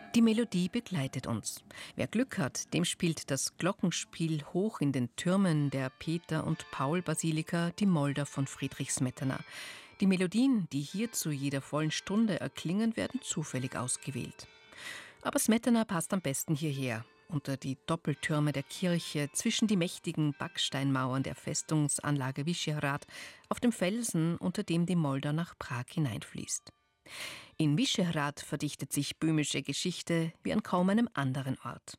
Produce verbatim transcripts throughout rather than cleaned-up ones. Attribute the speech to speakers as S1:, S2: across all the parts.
S1: Die Melodie begleitet uns. Wer Glück hat, dem spielt das Glockenspiel hoch in den Türmen der Peter- und Paul-Basilika die Moldau von Friedrich Smetana. Die Melodien, die hier zu jeder vollen Stunde erklingen, werden zufällig ausgewählt. Aber Smetana passt am besten hierher, unter die Doppeltürme der Kirche, zwischen die mächtigen Backsteinmauern der Festungsanlage Vyšehrad, auf dem Felsen, unter dem die Moldau nach Prag hineinfließt. In Vyšehrad verdichtet sich böhmische Geschichte wie an kaum einem anderen Ort.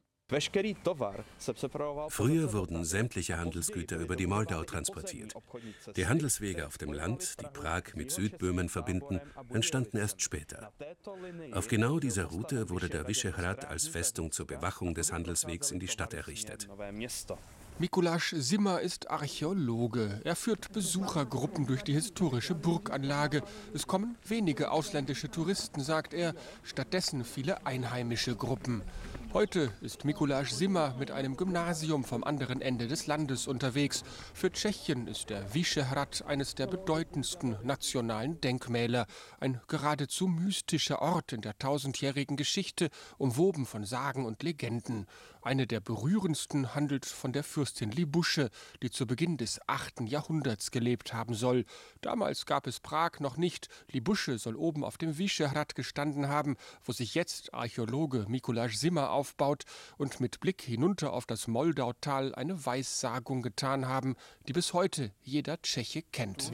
S2: Früher wurden sämtliche Handelsgüter über die Moldau transportiert. Die Handelswege auf dem Land, die Prag mit Südböhmen verbinden, entstanden erst später. Auf genau dieser Route wurde der Vyšehrad als Festung zur Bewachung des Handelswegs in die Stadt errichtet.
S3: Mikuláš Zima ist Archäologe. Er führt Besuchergruppen durch die historische Burganlage. Es kommen wenige ausländische Touristen, sagt er, stattdessen viele einheimische Gruppen. Heute ist Mikuláš Zima mit einem Gymnasium vom anderen Ende des Landes unterwegs. Für Tschechien ist der Vyšehrad eines der bedeutendsten nationalen Denkmäler. Ein geradezu mystischer Ort in der tausendjährigen Geschichte, umwoben von Sagen und Legenden. Eine der berührendsten handelt von der Fürstin Libusche, die zu Beginn des achten Jahrhunderts gelebt haben soll. Damals gab es Prag noch nicht. Libusche soll oben auf dem Vyšehrad gestanden haben, wo sich jetzt Archäologe Mikuláš Zima aufbaut und mit Blick hinunter auf das Moldautal eine Weissagung getan haben, die bis heute jeder Tscheche kennt.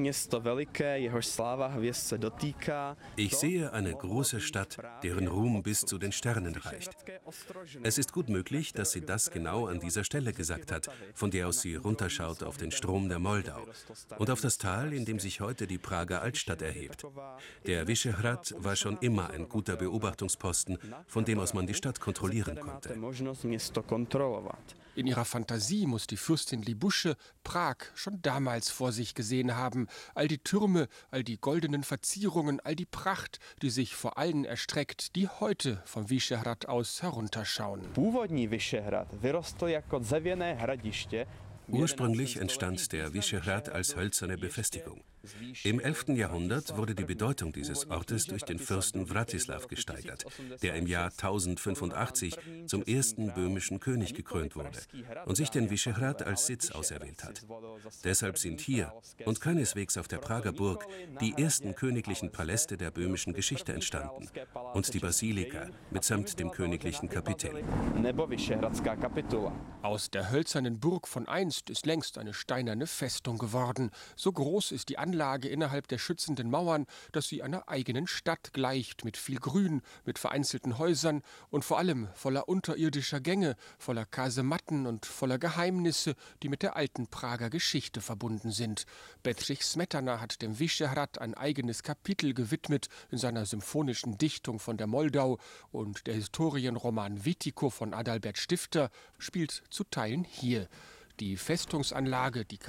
S2: Ich sehe eine große Stadt, deren Ruhm bis zu den Sternen reicht. Es ist gut möglich, dass sie das genau an dieser Stelle gesagt hat, von der aus sie runterschaut auf den Strom der Moldau und auf das Tal, in dem sich heute die Prager Altstadt erhebt. Der Vyšehrad war schon immer ein guter Beobachtungsposten, von dem aus man die Stadt kontrollieren konnte.
S3: In ihrer Fantasie muss die Fürstin Libusche Prag schon damals vor sich gesehen haben. All die Türme, all die goldenen Verzierungen, all die Pracht, die sich vor allen erstreckt, die heute vom Vyšehrad aus herunterschauen.
S2: Ursprünglich entstand der Vyšehrad als hölzerne Befestigung. Im elften Jahrhundert wurde die Bedeutung dieses Ortes durch den Fürsten Vratislav gesteigert, der im Jahr tausendfünfundachtzig zum ersten böhmischen König gekrönt wurde und sich den Vyšehrad als Sitz auserwählt hat. Deshalb sind hier und keineswegs auf der Prager Burg die ersten königlichen Paläste der böhmischen Geschichte entstanden und die Basilika mitsamt dem königlichen Kapitell.
S3: Aus der hölzernen Burg von einst ist längst eine steinerne Festung geworden. So groß ist die Anlage innerhalb der schützenden Mauern, dass sie einer eigenen Stadt gleicht, mit viel Grün, mit vereinzelten Häusern und vor allem voller unterirdischer Gänge, voller Kasematten und voller Geheimnisse, die mit der alten Prager Geschichte verbunden sind. Bedřich Smetana hat dem Vyšehrad ein eigenes Kapitel gewidmet in seiner symphonischen Dichtung von der Moldau, und der Historienroman Witiko von Adalbert Stifter spielt zu Teilen hier. Die Festungsanlage, die